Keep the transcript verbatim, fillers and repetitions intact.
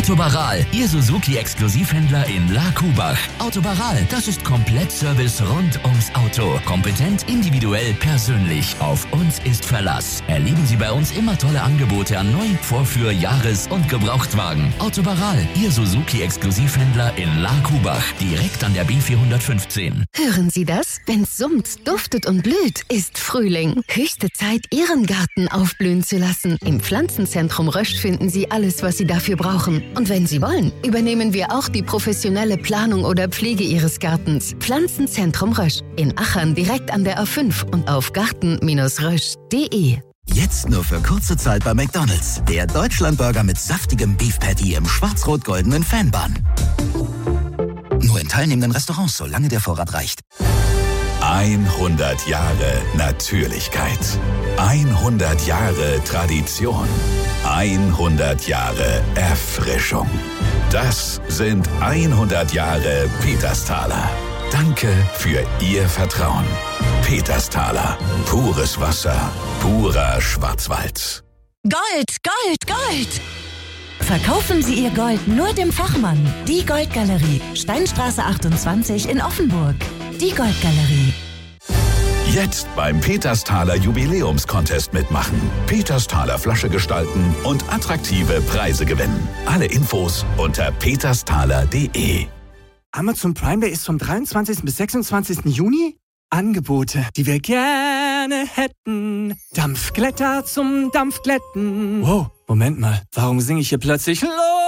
Autobaral, Ihr Suzuki-Exklusivhändler in La Kubach. Autobaral, das ist Komplettservice rund ums Auto. Kompetent, individuell, persönlich. Auf uns ist Verlass. Erleben Sie bei uns immer tolle Angebote an Neu-, Vorführ-, Jahres- und Gebrauchtwagen. Autobaral, Ihr Suzuki-Exklusivhändler in La Kubach. Direkt an der B vierhundertfünfzehn. Hören Sie das? Wenn's summt, duftet und blüht, ist Frühling. Höchste Zeit, Ihren Garten aufblühen zu lassen. Im Pflanzenzentrum Rösch finden Sie alles, was Sie dafür brauchen. Und wenn Sie wollen, übernehmen wir auch die professionelle Planung oder Pflege Ihres Gartens. Pflanzenzentrum Rösch. In Achern direkt an der A fünf und auf garten Bindestrich rösch punkt de. Jetzt nur für kurze Zeit bei McDonald's. Der Deutschlandburger mit saftigem Beef Patty im schwarz-rot-goldenen Fanbun. Nur in teilnehmenden Restaurants, solange der Vorrat reicht. hundert Jahre Natürlichkeit. hundert Jahre Tradition. hundert Jahre Erfrischung. Das sind hundert Jahre Petersthaler. Danke für Ihr Vertrauen. Petersthaler. Pures Wasser. Purer Schwarzwald. Gold, Gold, Gold! Verkaufen Sie Ihr Gold nur dem Fachmann. Die Goldgalerie. Steinstraße achtundzwanzig in Offenburg. Die Goldgalerie. Jetzt beim Petersthaler Jubiläumscontest mitmachen. Petersthaler Flasche gestalten und attraktive Preise gewinnen. Alle Infos unter petersthaler punkt de. Amazon Prime Day ist vom dreiundzwanzigsten bis sechsundzwanzigsten Juni. Angebote, die wir gerne hätten. Dampfglätter zum Dampfglätten. Wow, Moment mal, warum singe ich hier plötzlich Los?